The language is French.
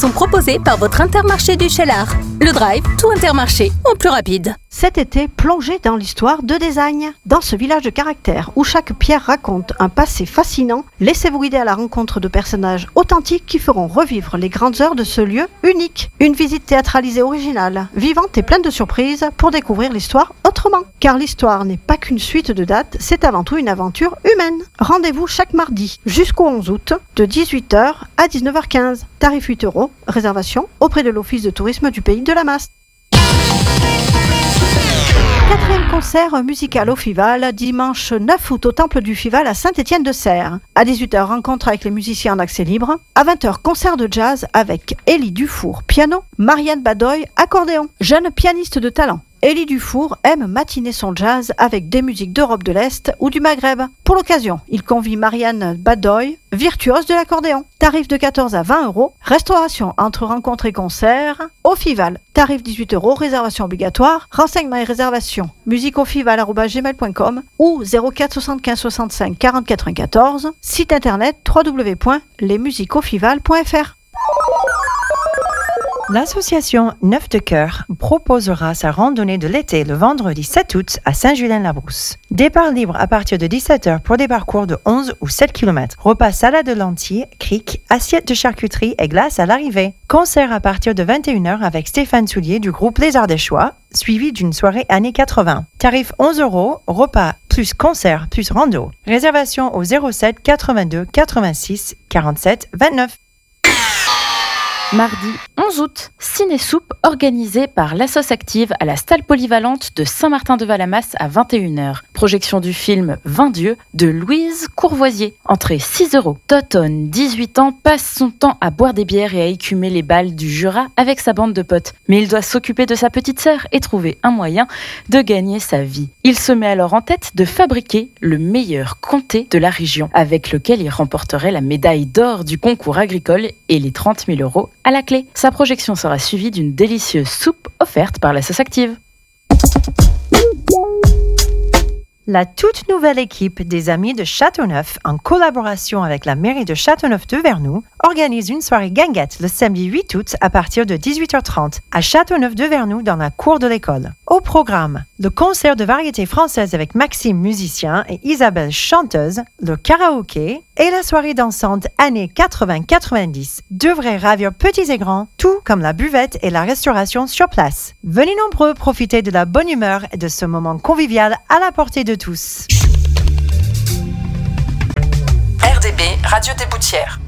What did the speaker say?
sont proposés par votre Intermarché du Cheylard. Le Drive, tout Intermarché, en plus rapide. Cet été, plongez dans l'histoire de Désagne. Dans ce village de caractère où chaque pierre raconte un passé fascinant, laissez-vous guider à la rencontre de personnages authentiques qui feront revivre les grandes heures de ce lieu unique. Une visite théâtralisée originale, vivante et pleine de surprises pour découvrir l'histoire autrement. Car l'histoire n'est pas qu'une suite de dates, c'est avant tout une aventure humaine. Rendez-vous chaque mardi jusqu'au 11 août de 18h à 19h15. Tarif 8 €, réservation auprès de l'Office de tourisme du Pays de la Masse. 4e concert musical au Fival, dimanche 9 août au Temple du Fival à Saint-Étienne-de-Serres. À 18h, rencontre avec les musiciens en accès libre. À 20h, concert de jazz avec Élie Dufour, piano, Marianne Badoy, accordéon. Jeune pianiste de talent, Élie Dufour aime matiner son jazz avec des musiques d'Europe de l'Est ou du Maghreb. Pour l'occasion, il convie Marianne Badoy, virtuose de l'accordéon. Tarif de 14 à 20 €. Restauration entre rencontres et concerts au Fival. Tarif 18 €, réservation obligatoire. Renseignements et réservations musiqueaufival@gmail.com ou 04 75 65 40 94. Site internet www.lesmusiquesaufival.fr. L'association Neuf de Cœur proposera sa randonnée de l'été le vendredi 7 août à Saint-Julien-la-Brousse. Départ libre à partir de 17h pour des parcours de 11 ou 7 km. Repas salade de lentilles, cric, assiette de charcuterie et glace à l'arrivée. Concert à partir de 21h avec Stéphane Soulier du groupe Les Ardéchois, suivi d'une soirée années 80. Tarif 11 €, repas plus concert plus rando. Réservation au 07 82 86 47 29. Mardi 11 août, ciné-soupe organisée par l'Assos Active à la salle polyvalente de Saint-Martin-de-Valamas à 21h. Projection du film 20 dieux de Louise Courvoisier. Entrée 6 €. Toton, 18 ans, passe son temps à boire des bières et à écumer les balles du Jura avec sa bande de potes. Mais il doit s'occuper de sa petite sœur et trouver un moyen de gagner sa vie. Il se met alors en tête de fabriquer le meilleur comté de la région, avec lequel il remporterait la médaille d'or du concours agricole et les 30 000 € à la clé. Sa projection sera suivie d'une délicieuse soupe offerte par l'Assos Active. La toute nouvelle équipe des Amis de Châteauneuf, en collaboration avec la mairie de Châteauneuf-de-Vernoux, organise une soirée guinguette le samedi 8 août à partir de 18h30 à Châteauneuf-de-Vernoux dans la cour de l'école. Au programme, le concert de variété française avec Maxime musicien et Isabelle chanteuse, le karaoké et la soirée dansante années 80-90 devraient ravir petits et grands, tout comme la buvette et la restauration sur place. Venez nombreux profiter de la bonne humeur et de ce moment convivial à la portée de tous. RDB, Radio des Boutières.